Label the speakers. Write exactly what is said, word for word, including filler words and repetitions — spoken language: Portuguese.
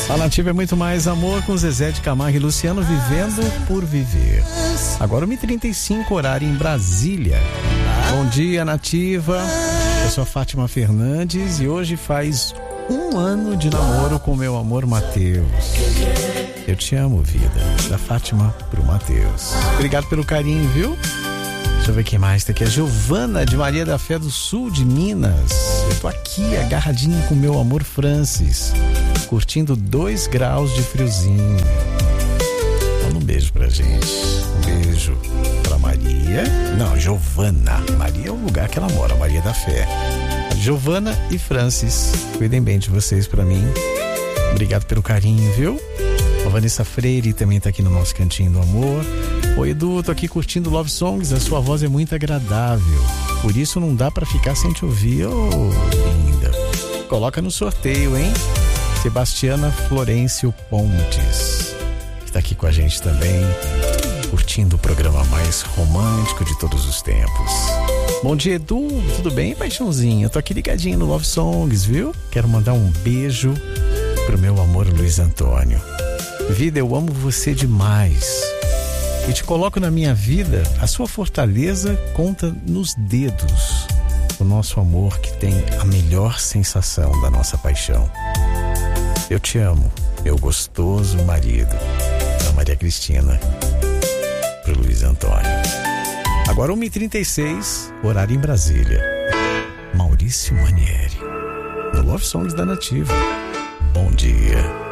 Speaker 1: A Nativa é muito mais amor com Zezé de Camargo e Luciano, Vivendo por Viver. Agora uma e trinta e cinco, horário em Brasília. Bom dia, Nativa. Eu sou a Fátima Fernandes e hoje faz um ano de namoro com meu amor Matheus. Eu te amo, vida. Da Fátima pro Matheus. Obrigado pelo carinho, viu? Deixa eu ver quem mais tá aqui. A Giovana de Maria da Fé do Sul de Minas. Eu tô aqui agarradinha com meu amor Francis, curtindo dois graus de friozinho. Manda um beijo pra gente. Um beijo pra Maria. Não, Giovana. Maria é o lugar que ela mora, Maria da Fé. Giovana e Francis, cuidem bem de vocês pra mim. Obrigado pelo carinho, viu? A Vanessa Freire também tá aqui no nosso Cantinho do Amor. Oi, Edu, tô aqui curtindo Love Songs. A sua voz é muito agradável, por isso não dá pra ficar sem te ouvir. Ô, oh, linda. Coloca no sorteio, hein? Sebastiana Florencio Pontes, que tá aqui com a gente também, curtindo o programa mais romântico de todos os tempos. Bom dia, Edu, tudo bem, paixãozinho? Eu tô aqui ligadinho no Love Songs, viu? Quero mandar um beijo pro meu amor Luiz Antônio. Vida, eu amo você demais e te coloco na minha vida. A sua fortaleza conta nos dedos. O nosso amor que tem a melhor sensação da nossa paixão. Eu te amo, meu gostoso marido. Da Maria Cristina pro Luiz Antônio. Agora uma e trinta e seis, horário em Brasília. Maurício Manieri, no Love Songs da Nativa. Bom dia.